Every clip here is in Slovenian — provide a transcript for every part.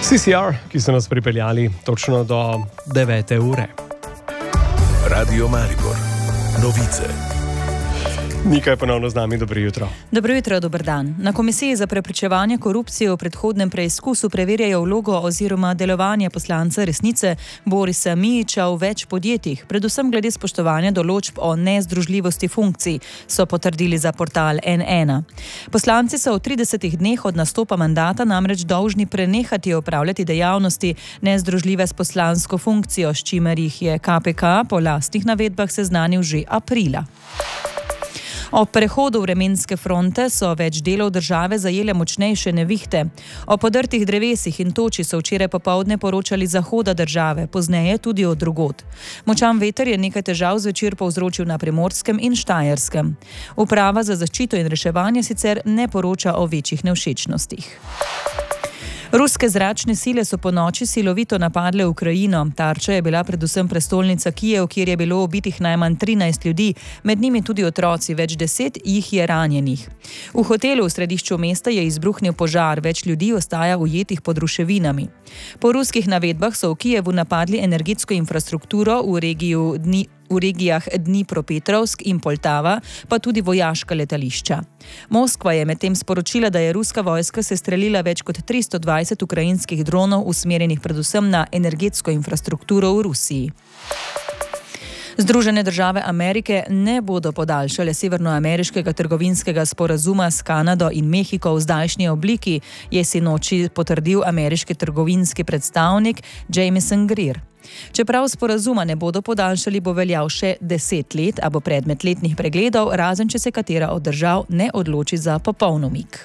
CCR, ki so nas pripeljali točno do 9. ure. Radio Maribor. Novice. Nika je ponovno z nami, dobro jutro. Dobro jutro, dober dan. Na Komisiji za preprečevanje korupcije v predhodnem preizkusu preverjajo vlogo oziroma delovanje poslanca Resnice Borisa Mijića v več podjetjih, predvsem glede spoštovanja določb o nezdružljivosti funkcij, so potrdili za portal N1. Poslanci so v 30 dneh od nastopa mandata namreč dolžni prenehati opravljati dejavnosti nezdružljive s poslansko funkcijo, s čimer jih je KPK po lastnih navedbah seznanil že aprila. Ob prehodu vremenske fronte so več delov države zajele močnejše nevihte. O podrtih drevesih in toči so včeraj popoldne poročali zahoda države, pozneje tudi od drugod. Močan veter je nekaj težav zvečer povzročil na Primorskem in Štajerskem. Uprava za zaščito in reševanje sicer ne poroča o večjih nevšečnostih. Ruske zračne sile so ponoči silovito napadle Ukrajino. Tarča je bila predvsem prestolnica Kijev, kjer je bilo ubitih najmanj 13 ljudi, med njimi tudi otroci, več 10 jih je ranjenih. V hotelu v središču mesta je izbruhnil požar, več ljudi ostaja ujetih pod ruševinami. Po ruskih navedbah so v Kijevu napadli energetsko infrastrukturo v regijah Dnipropetrovsk in Poltava, pa tudi vojaška letališča. Moskva je medtem sporočila, da je ruska vojska sestrelila več kot 320 ukrajinskih dronov, usmerjenih predvsem na energetsko infrastrukturo v Rusiji. Združene države Amerike ne bodo podaljšale severnoameriškega trgovinskega sporazuma s Kanado in Mehiko v zdajšnji obliki, je sinoči potrdil ameriški trgovinski predstavnik Jamieson Greer. Čeprav sporazuma ne bodo podaljšali, bo veljal še 10 let, a bo predmet letnih pregledov, razen če se katera od držav ne odloči za popoln umik.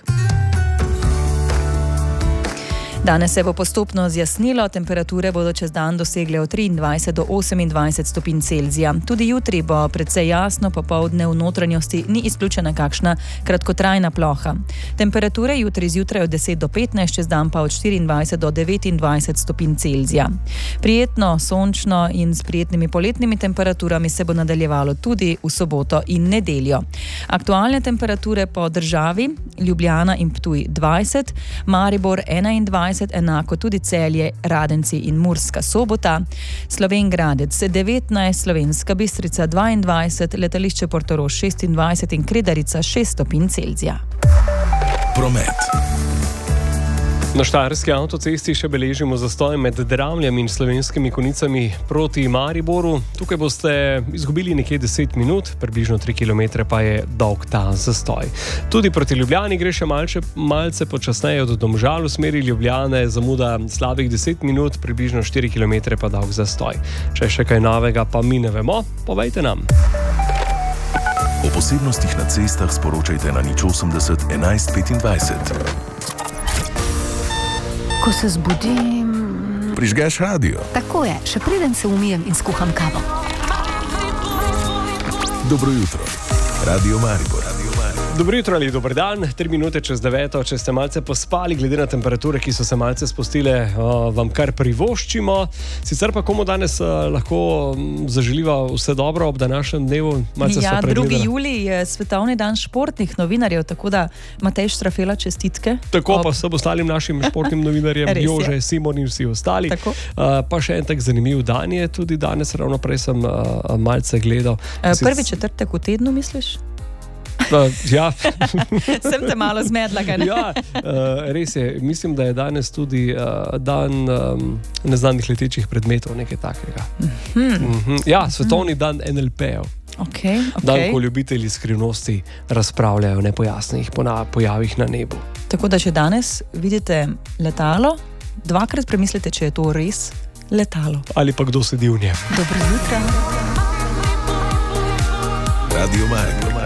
Danes se bo postopno zjasnilo, temperature bodo čez dan dosegle od 23 do 28 stopinj Celzija. Tudi jutri bo precej jasno, popoldne v notranjosti ni izključena kakšna kratkotrajna ploha. Temperature jutri zjutraj od 10 do 15, čez dan pa od 24 do 29 stopinj Celzija. Prijetno, sončno in s prijetnimi poletnimi temperaturami se bo nadaljevalo tudi v soboto in nedeljo. Aktualne temperature po državi: Ljubljana in Ptuj 20, Maribor 21, enako tudi Celje, Radenci in Murska Sobota, Slovenj Gradec 19, Slovenska Bistrica 22, letališče Portorož 26 in Kredarica 6 stopinj Celzija. Promet. Na Štajerski avtocesti še beležimo zastoj med Dravljem in Slovenskimi Konjicami proti Mariboru. Tukaj boste izgubili nekje 10 minut, približno 3 km pa je dolg ta zastoj. Tudi proti Ljubljani gre še malce počasneje od Domžal v smeri Ljubljane, zamuda slabih 10 minut, približno 4 km pa dolg zastoj. Če še kaj novega pa mi ne vemo, povejte nam. O posebnostih na cestah sporočajte na 080 11 25. Ko se zbudim... Prižgeš radio. Tako je, še preden se umijem in skuham kavo. Dobro jutro. Radio Maribor. Dobro jutro ali dober dan, 3 minute čez 9, če ste malce pospali, glede na temperature, ki so se malce spustile, vam kar privoščimo. Sicer pa komu danes lahko zaželiva vse dobro ob današnjem dnevu? Ja, 2. julij je svetovni dan športnih novinarjev, tako da Matej Štrafela čestitke. Tako pa vsem ostalim našim športnim novinarjem, Jože, Simon in vsi ostali. Pa še en tak zanimiv dan je tudi danes, ravno prej sem malce gledal. Prvi četrtek v tednu, misliš? Ja. Sem te malo zmedla, kaj ne? Ja, res je. Mislim, da je danes tudi dan neznanih letečih predmetov, nekaj takega. Ja, svetovni dan NLP-ev. Dan, ko ljubitelji skrivnosti razpravljajo o nepojasnih pojavih na nebu. Tako da, če danes vidite letalo, dvakrat premislite, če je to res letalo. Ali pa kdo sedi v njem. Dobro jutro. Radio Maribor.